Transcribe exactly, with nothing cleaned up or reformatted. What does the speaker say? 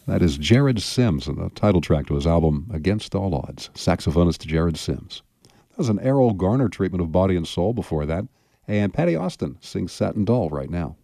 That is Jared Sims and the title track to his album Against All Odds. Saxophonist Jared Sims. That was an Errol Garner treatment of Body and Soul before that. And Patty Austin sings Satin Doll right now.